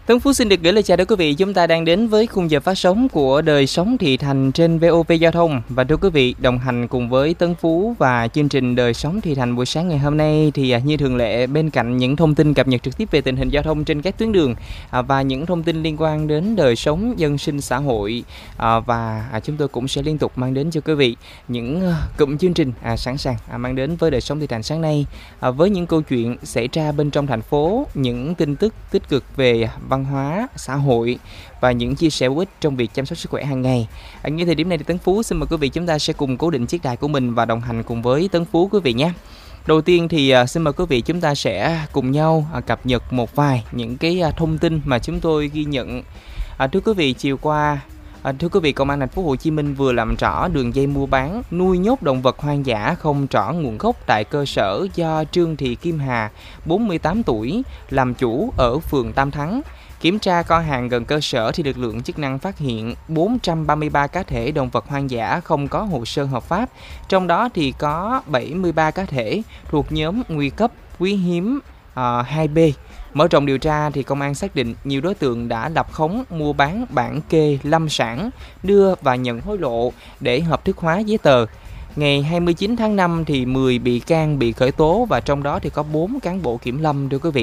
Tấn Phú xin được gửi lời chào đến quý vị. Chúng ta đang đến với khung giờ phát sóng của Đời Sống Thị Thành trên VOV Giao thông. Và thưa quý vị, đồng hành cùng với Tấn Phú và chương trình Đời Sống Thị Thành buổi sáng ngày hôm nay thì như thường lệ, bên cạnh những thông tin cập nhật trực tiếp về tình hình giao thông trên các tuyến đường và những thông tin liên quan đến đời sống dân sinh xã hội, và chúng tôi cũng sẽ liên tục mang đến cho quý vị những cụm chương trình sẵn sàng mang đến với Đời Sống Thị Thành sáng nay, với những câu chuyện xảy ra bên trong thành phố, những tin tức tích cực về văn hóa, xã hội và những chia sẻ bổ ích trong việc chăm sóc sức khỏe hàng ngày. Như thời điểm này thì Tấn Phú xin mời quý vị chúng ta sẽ cùng cố định chiếc đài của mình và đồng hành cùng với Tấn Phú quý vị nhé. Đầu tiên thì xin mời quý vị chúng ta sẽ cùng nhau cập nhật một vài những cái thông tin mà chúng tôi ghi nhận. Thưa quý vị, chiều qua, thưa quý vị, Công an thành phố Hồ Chí Minh vừa làm rõ đường dây mua bán, nuôi nhốt động vật hoang dã không rõ nguồn gốc tại cơ sở do Trương Thị Kim Hà, 48 tuổi, làm chủ ở phường Tam Thắng. Kiểm tra kho hàng gần cơ sở thì lực lượng chức năng phát hiện 433 cá thể động vật hoang dã không có hồ sơ hợp pháp, trong đó thì có 73 cá thể thuộc nhóm nguy cấp, quý hiếm 2B. Mở rộng điều tra thì công an xác định nhiều đối tượng đã lập khống, mua bán bản kê lâm sản, đưa và nhận hối lộ để hợp thức hóa giấy tờ. Ngày 29 tháng 5 thì 10 bị can bị khởi tố và trong đó thì có 4 cán bộ kiểm lâm thưa quý vị.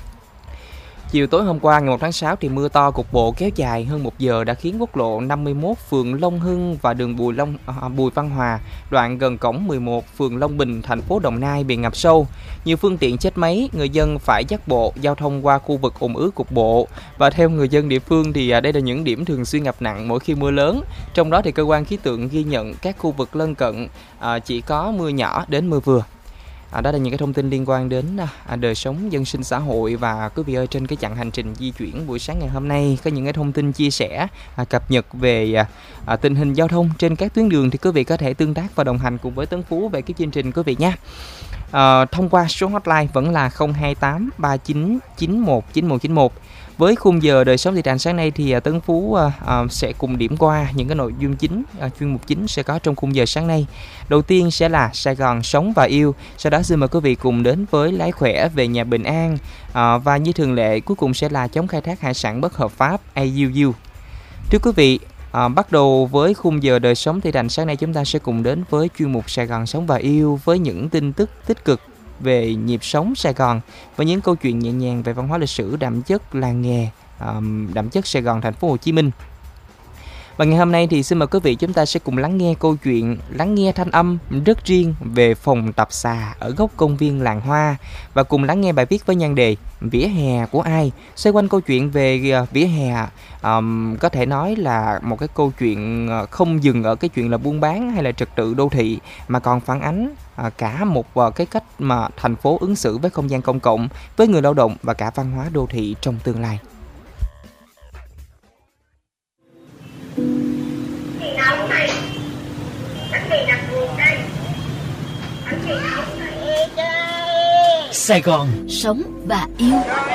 Chiều tối hôm qua ngày 1 tháng 6 thì mưa to cục bộ kéo dài hơn 1 giờ đã khiến quốc lộ 51 phường Long Hưng và đường Bùi Văn Hòa, đoạn gần cổng 11 phường Long Bình, thành phố Đồng Nai bị ngập sâu. Nhiều phương tiện chết máy, người dân phải dắt bộ giao thông qua khu vực ùn ứ cục bộ. Và theo người dân địa phương thì đây là những điểm thường xuyên ngập nặng mỗi khi mưa lớn. Trong đó thì cơ quan khí tượng ghi nhận các khu vực lân cận chỉ có mưa nhỏ đến mưa vừa. Đó là những cái thông tin liên quan đến đời sống dân sinh xã hội. Và quý vị ơi, trên cái chặng hành trình di chuyển buổi sáng ngày hôm nay có những cái thông tin chia sẻ cập nhật về tình hình giao thông trên các tuyến đường thì quý vị có thể tương tác và đồng hành cùng với Tấn Phú về cái chương trình quý vị nhé. Thông qua số hotline vẫn là 028 39 91 9191. Với khung giờ Đời Sống Thị Thành sáng nay thì Tấn Phú sẽ cùng điểm qua những cái nội dung chính, chuyên mục chính sẽ có trong khung giờ sáng nay. Đầu tiên sẽ là Sài Gòn Sống và Yêu. Sau đó xin mời quý vị cùng đến với Lái Khỏe về nhà bình an. Và như thường lệ, cuối cùng sẽ là chống khai thác hải sản bất hợp pháp AUU. Thưa quý vị, bắt đầu với khung giờ Đời Sống Thị Thành sáng nay, chúng ta sẽ cùng đến với chuyên mục Sài Gòn Sống và Yêu với những tin tức tích cực về nhịp sống Sài Gòn và những câu chuyện nhẹ nhàng về văn hóa lịch sử đậm chất làng nghề, đậm chất Sài Gòn, thành phố Hồ Chí Minh. Và ngày hôm nay thì xin mời quý vị chúng ta sẽ cùng lắng nghe câu chuyện, lắng nghe thanh âm rất riêng về phòng tập xà ở góc công viên Làng Hoa và cùng lắng nghe bài viết với nhan đề Vỉa hè của ai, xoay quanh câu chuyện về vỉa hè. Có thể nói là một cái câu chuyện không dừng ở cái chuyện là buôn bán hay là trật tự đô thị mà còn phản ánh cả một cái cách mà thành phố ứng xử với không gian công cộng, với người lao động và cả văn hóa đô thị trong tương lai. Sài Gòn Sống và Yêu.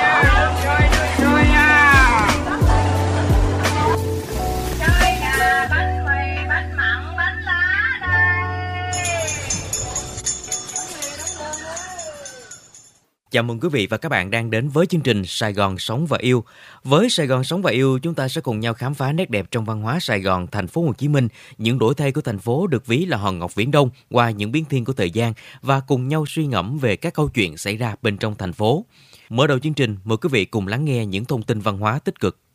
Chào mừng quý vị và các bạn đang đến với chương trình Sài Gòn Sống và Yêu. Với Sài Gòn Sống và Yêu, chúng ta sẽ cùng nhau khám phá nét đẹp trong văn hóa Sài Gòn, thành phố Hồ Chí Minh, những đổi thay của thành phố được ví là hòn ngọc viễn đông qua những biến thiên của thời gian và cùng nhau suy ngẫm về các câu chuyện xảy ra bên trong thành phố. Mở đầu chương trình, mời quý vị cùng lắng nghe những thông tin văn hóa tích cực.